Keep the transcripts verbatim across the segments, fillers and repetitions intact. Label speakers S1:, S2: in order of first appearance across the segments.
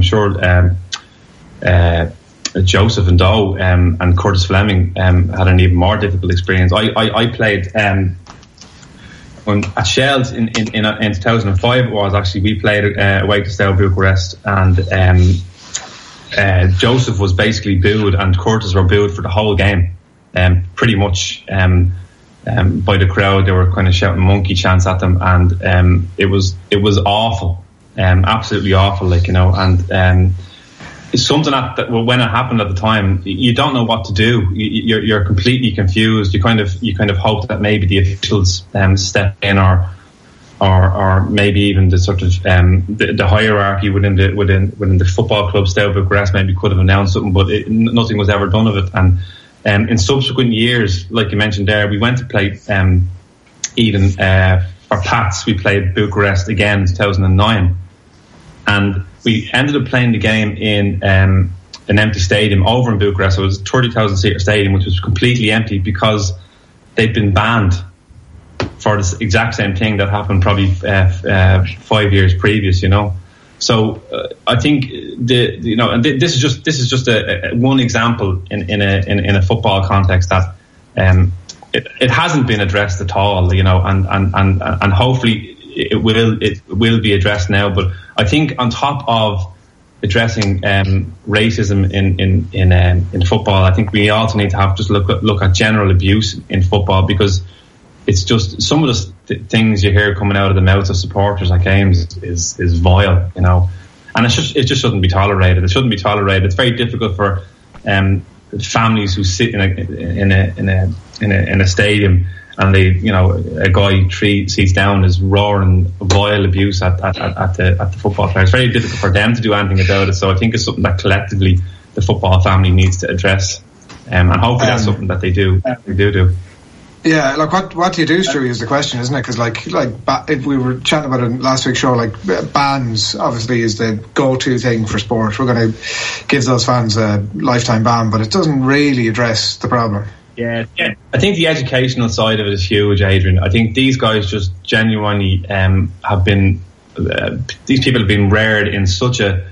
S1: I'm sure um, uh, Joseph and Doe um, and Curtis Fleming um, had an even more difficult experience. I I, I played um, when, at Shels in in, in in two thousand five. It was actually we played uh, away to Steaua Bucharest, and um, uh, Joseph was basically booed, and Curtis were booed for the whole game, um, pretty much. Um, Um, by the crowd. They were kind of shouting monkey chants at them, and um, it was it was awful, um, absolutely awful, like, you know. And um, it's something that, that well, when it happened at the time, you don't know what to do. You, you're, you're completely confused. You kind of you kind of hope that maybe the officials um, step in, or or or maybe even the sort of um, the, the hierarchy within the within within the football club, Steaua Bucharest, maybe could have announced something, but it, nothing was ever done of it. And Um, in subsequent years, like you mentioned there, we went to play um, even uh, for Pats. We played Bucharest again in two thousand nine, and we ended up playing the game in um, an empty stadium over in Bucharest. So it was a thirty thousand seater stadium, which was completely empty because they'd been banned for this exact same thing that happened probably uh, uh, five years previous, you know. So uh, I think the you know, and this is just this is just a, a one example in in a in, in a football context that um, it, it hasn't been addressed at all, you know, and and and and hopefully it will it will be addressed now. But I think on top of addressing um, racism in in in um, in football, I think we also need to have just look at, look at general abuse in football, because it's just some of the th- things you hear coming out of the mouths of supporters at games is is vile, you know, and it just it just shouldn't be tolerated. It shouldn't be tolerated. It's very difficult for um, families who sit in a in a in a in a, in a stadium, and they, you know, a guy three seats down is roaring vile abuse at, at, at the at the football players. It's very difficult for them to do anything about it. So I think it's something that collectively the football family needs to address, um, and hopefully um, that's something that they do they do do.
S2: Yeah, like what what do you do, Stewie, is the question, isn't it? Because like like if we were chatting about it in last week's show, like bans obviously is the go-to thing for sport. We're going to give those fans a lifetime ban, but it doesn't really address the problem.
S1: Yeah, yeah. I think the educational side of it is huge, Adrian. I think these guys just genuinely um, have been uh, these people have been reared in such a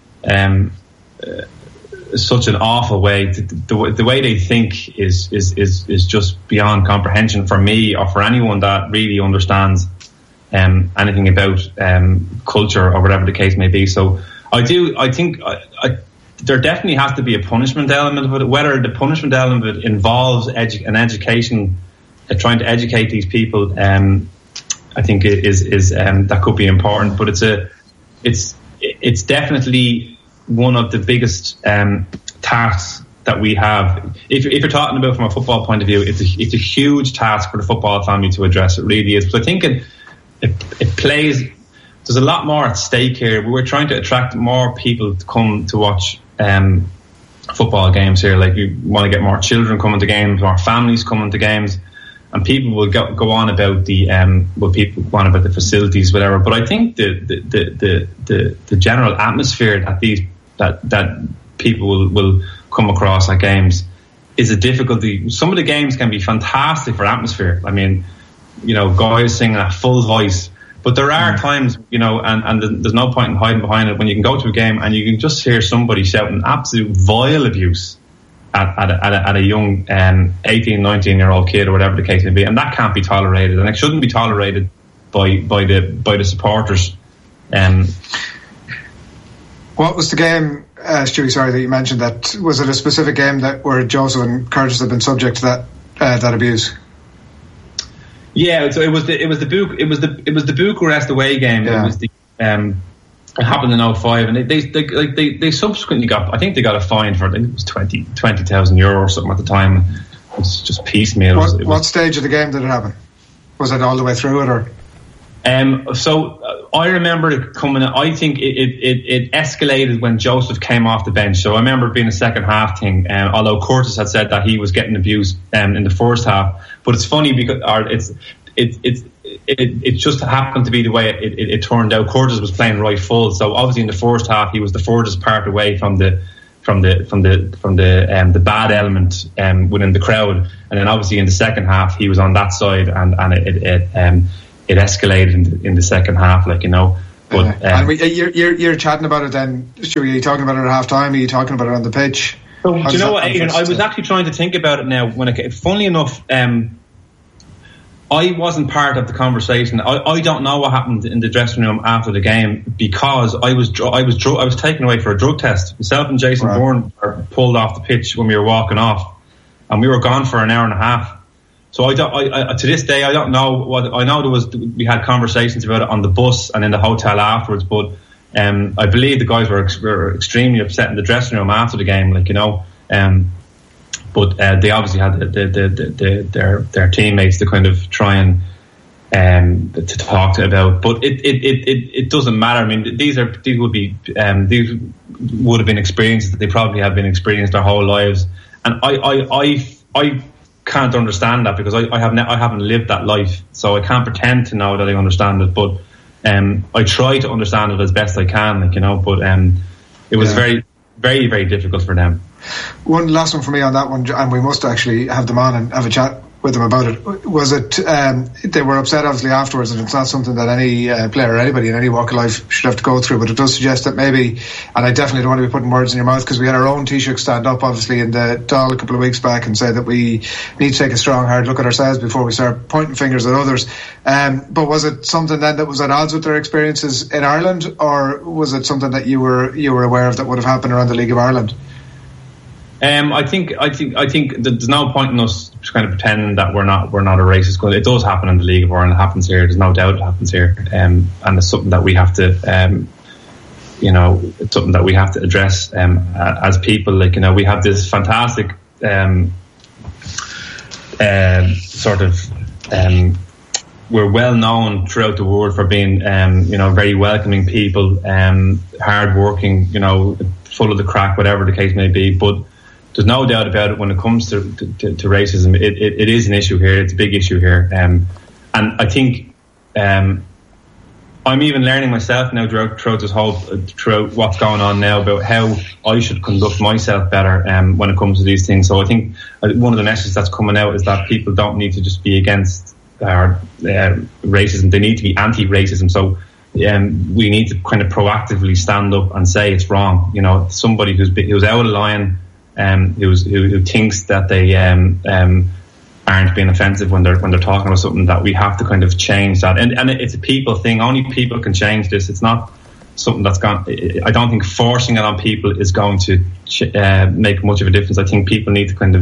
S1: um, uh, such an awful way. The, the, the way they think is, is is is just beyond comprehension for me or for anyone that really understands um, anything about um, culture or whatever the case may be. So I do. I think I, I, there definitely has to be a punishment element of it. Whether the punishment element of it involves edu- an education, uh, trying to educate these people, um, I think it is is um, that could be important. But it's a it's it's definitely one of the biggest um, tasks that we have. If, if you're talking about from a football point of view, it's a, it's a huge task for the football family to address. It really is. But I think it, it, it plays, there's a lot more at stake here. We're trying to attract more people to come to watch um, football games here. Like, we want to get more children coming to games, more families coming to games, and people will go, go on about the um, well, people go on about the facilities, whatever. But I think the the the the, the, the general atmosphere that these that that people will, will come across at games is a difficulty. Some of the games can be fantastic for atmosphere. I mean, you know, guys singing at full voice. But there are mm. times, you know, and, and there's no point in hiding behind it, when you can go to a game and you can just hear somebody shouting absolute vile abuse at, at, a, at, a, at a young um, eighteen, nineteen-year-old kid or whatever the case may be. And that can't be tolerated. And it shouldn't be tolerated by, by, the, by the supporters. Um
S2: What was the game, uh, Stewie, sorry, that you mentioned? That was it a specific game that where Joseph and Curtis have been subject to that uh, that abuse?
S1: Yeah, so it was the it was the Buc- it was the it was the Bucharest away game. Yeah. It was the um, it happened in oh five, and they they they, like they they subsequently got, I think they got a fine for, I think it was twenty thousand euro or something at the time. It was just piecemeal.
S2: What,
S1: it was, it
S2: what
S1: was,
S2: stage of the game did it happen? Was it all the way through it, or?
S1: Um, so uh, I remember it coming. I think it, it, it, it escalated when Joseph came off the bench. So I remember it being a second half thing. Um, although Curtis had said that he was getting abused um, in the first half, but it's funny because or it's it it it it just happened to be the way it, it, it turned out. Curtis was playing right full, so obviously in the first half he was the furthest part away from the from the from the from the um, the bad element um, within the crowd, and then obviously in the second half he was on that side, and and it. it, it um, It escalated in the, in the second half, like, you know. But
S2: yeah.
S1: um,
S2: and we, you're, you're you're chatting about it then, Stu, are you talking about it at half time? Are you talking about it on the pitch?
S1: So, do you know what, Adrian? I was actually trying to think about it now. When it, funnily enough, um, I wasn't part of the conversation. I, I don't know what happened in the dressing room after the game because I was I was I was taken away for a drug test. Myself and Jason right. Bourne were pulled off the pitch when we were walking off, and we were gone for an hour and a half. So I don't. I, I, to this day, I don't know what. I know there was. We had conversations about it on the bus and in the hotel afterwards, but um, I believe the guys were, were extremely upset in the dressing room after the game. Like you know. Um, But uh, they obviously had the, the, the, the, their their teammates to kind of try and um, to talk to about. But it, it, it, it, it doesn't matter. I mean, these are these would be um, these would have been experiences that they probably have been experienced their whole lives. And I I, I, I can't understand that because I, I have ne- I haven't lived that life, so I can't pretend to know that I understand it. But um, I try to understand it as best I can, like you know. But um, it was yeah. very very very difficult for them.
S2: One last one for me on that one, and we must actually have them on and have a chat with them about it. Was it um, they were upset obviously afterwards, and it's not something that any uh, player or anybody in any walk of life should have to go through, but it does suggest that maybe, and I definitely don't want to be putting words in your mouth, because we had our own Taoiseach stand up obviously in the Dáil a couple of weeks back and say that we need to take a strong hard look at ourselves before we start pointing fingers at others. Um, but was it something then that was at odds with their experiences in Ireland, or was it something that you were you were aware of that would have happened around the League of Ireland?
S1: Um, I think, I think, I think there's no point in us just kind of pretending that we're not, we're not a racist. It does happen in the League of Ireland. It happens here. There's no doubt it happens here. Um, and it's something that we have to, um, you know, it's something that we have to address, um, as people. Like, you know, we have this fantastic, um, um, sort of, um, we're well known throughout the world for being, um, you know, very welcoming people, um, hard working, you know, full of the crack, whatever the case may be. But there's no doubt about it when it comes to, to, to racism. It, it, it is an issue here. It's a big issue here. Um, and I think um, I'm even learning myself now throughout, throughout this whole, throughout what's going on now about how I should conduct myself better um, when it comes to these things. So I think one of the messages that's coming out is that people don't need to just be against uh, uh, racism. They need to be anti-racism. So um, we need to kind of proactively stand up and say it's wrong. You know, somebody who's who's out of line, Um, who's, who, who thinks that they um, um, aren't being offensive when they're when they're talking about something, that we have to kind of change that. And, and it's a people thing. Only people can change this. It's not something that's gone. I don't think forcing it on people is going to uh, make much of a difference. I think people need to kind of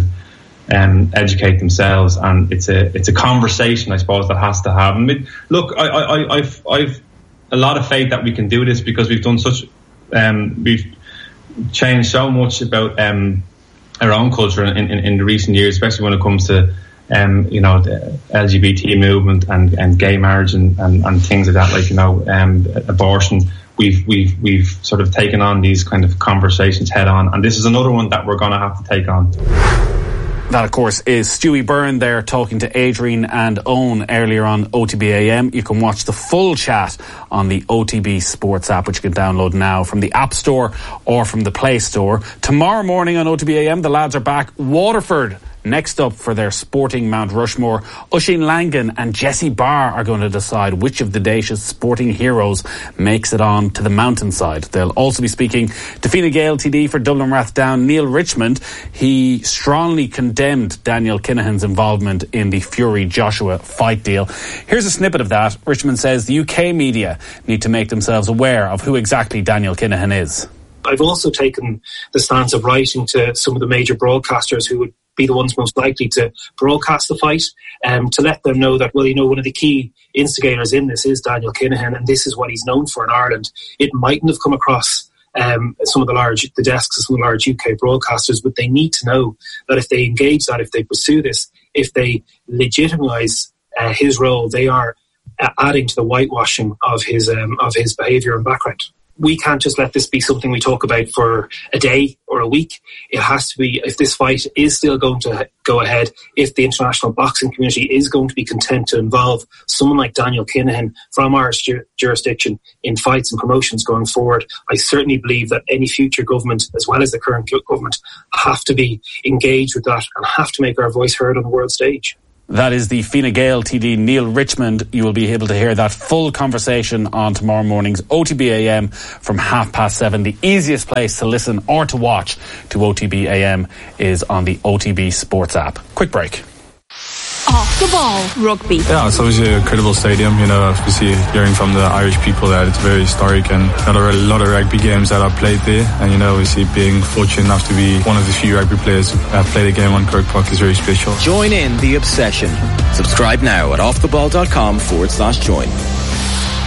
S1: um, educate themselves, and it's a it's a conversation, I suppose, that has to happen. I mean, look, I, I, I've I've a lot of faith that we can do this because we've done such um, we've. changed so much about um, our own culture in, in, in the recent years, especially when it comes to um, you know the L G B T movement and, and gay marriage and, and, and things like that, like you know um, abortion. We've we've we've sort of taken on these kind of conversations head on, and this is another one that we're going to have to take on.
S3: That, of course, is Stewie Byrne there talking to Adrian and Owen earlier on O T B A M. You can watch the full chat on the O T B Sports app, which you can download now from the App Store or from the Play Store. Tomorrow morning on O T B A M, the lads are back. Waterford next up for their Sporting Mount Rushmore. Oisin Langan and Jesse Barr are going to decide which of the Daish's sporting heroes makes it on to the mountainside. They'll also be speaking to Fine Gael T D for Dublin Rathdown, Neil Richmond. He strongly condemned Daniel Kinahan's involvement in the Fury Joshua fight deal. Here's a snippet of that. Richmond says the U K media need to make themselves aware of who exactly Daniel Kinahan is.
S4: I've also taken the stance of writing to some of the major broadcasters who would be the ones most likely to broadcast the fight, um, to let them know that, well, you know, one of the key instigators in this is Daniel Kinahan, and this is what he's known for in Ireland. It mightn't have come across um, some of the large, the desks of some of the large U K broadcasters, but they need to know that if they engage that, if they pursue this, if they legitimise uh, his role, they are uh, adding to the whitewashing of his um, of his behaviour and background. We can't just let this be something we talk about for a day or a week. It has to be, if this fight is still going to go ahead, if the international boxing community is going to be content to involve someone like Daniel Kinahan from Irish ju- jurisdiction in fights and promotions going forward, I certainly believe that any future government, as well as the current government, have to be engaged with that and have to make our voice heard on the world stage.
S3: That is the Fine Gael T D Neil Richmond. You will be able to hear that full conversation on tomorrow morning's O T B A M from half past seven. The easiest place to listen or to watch to O T B A M is on the O T B Sports app. Quick break.
S5: Off the Ball Rugby.
S6: Yeah, it's obviously a incredible stadium. You know, obviously hearing from the Irish people that it's very historic, and not a lot of rugby games that I've played there. And you know, obviously being fortunate enough to be one of the few rugby players who have played a game on Kirk Park is very special.
S7: Join in the obsession. Subscribe now at offtheball.com forward slash join.